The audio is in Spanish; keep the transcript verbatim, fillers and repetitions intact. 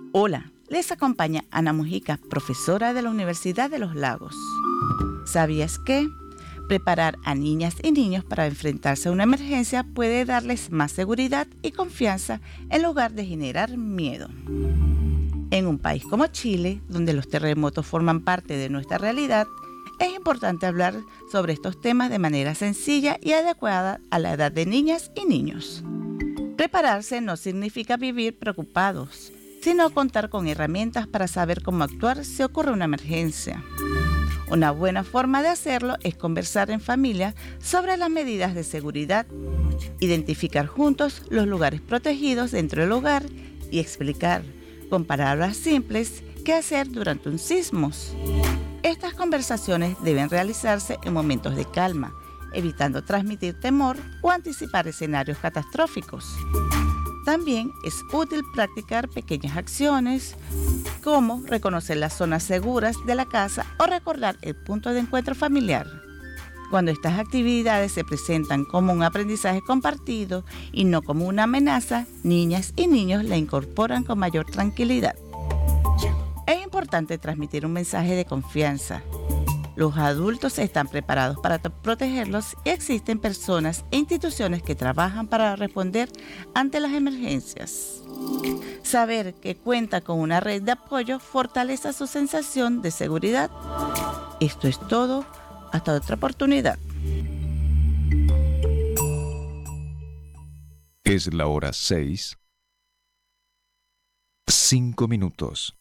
Hola, les acompaña Ana Mujica, profesora de la Universidad de los Lagos. ¿Sabías que preparar a niñas y niños para enfrentarse a una emergencia puede darles más seguridad y confianza en lugar de generar miedo? En un país como Chile, donde los terremotos forman parte de nuestra realidad, es importante hablar sobre estos temas de manera sencilla y adecuada a la edad de niñas y niños. Prepararse no significa vivir preocupados, sino contar con herramientas para saber cómo actuar si ocurre una emergencia. Una buena forma de hacerlo es conversar en familia sobre las medidas de seguridad, identificar juntos los lugares protegidos dentro del hogar y explicar, con palabras simples, qué hacer durante un sismo. Estas conversaciones deben realizarse en momentos de calma, evitando transmitir temor o anticipar escenarios catastróficos. También es útil practicar pequeñas acciones como reconocer las zonas seguras de la casa o recordar el punto de encuentro familiar. Cuando estas actividades se presentan como un aprendizaje compartido y no como una amenaza, niñas y niños la incorporan con mayor tranquilidad. Es importante transmitir un mensaje de confianza. Los adultos están preparados para protegerlos y existen personas e instituciones que trabajan para responder ante las emergencias. Saber que cuenta con una red de apoyo fortalece su sensación de seguridad. Esto es todo. Hasta otra oportunidad. Es la hora seis, cinco minutos.